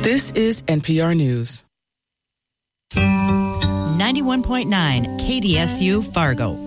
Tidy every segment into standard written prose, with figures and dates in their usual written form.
This is NPR News. 91.9 KDSU Fargo.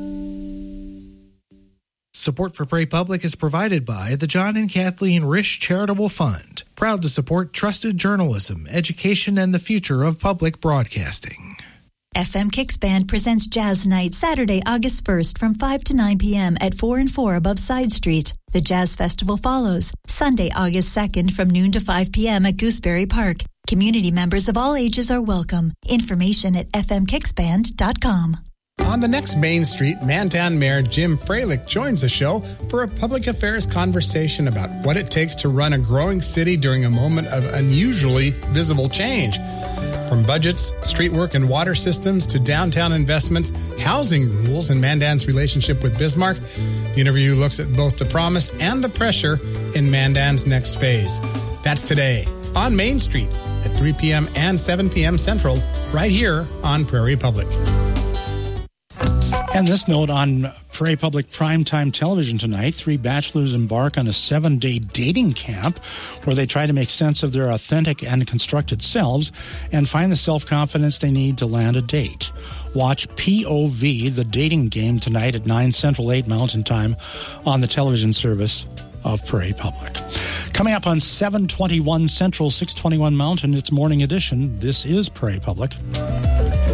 Support for Prairie Public is provided by the John and Kathleen Risch Charitable Fund, proud to support trusted journalism, education, and the future of public broadcasting. FM Kicks Band presents Jazz Night Saturday, August 1st from 5 to 9 p.m. at 4 and 4 above Side Street. The Jazz Festival follows Sunday, August 2nd from noon to 5 p.m. at Gooseberry Park. Community members of all ages are welcome. Information at fmkicksband.com. On the next Main Street, Mandan Mayor Jim Freilich joins the show for a public affairs conversation about what it takes to run a growing city during a moment of unusually visible change. From budgets, street work and water systems to downtown investments, housing rules, and Mandan's relationship with Bismarck, the interview looks at both the promise and the pressure in Mandan's next phase. That's today on Main Street at 3 p.m. and 7 p.m. Central, right here on Prairie Public. And this note on Prairie Public primetime television tonight, 3 bachelors embark on a 7-day dating camp where they try to make sense of their authentic and constructed selves and find the self-confidence they need to land a date. Watch POV, the dating game, tonight at 9 Central, 8 Mountain Time on the television service of Prairie Public. Coming up on 721 Central, 621 Mountain, it's Morning Edition. This is Prairie Public.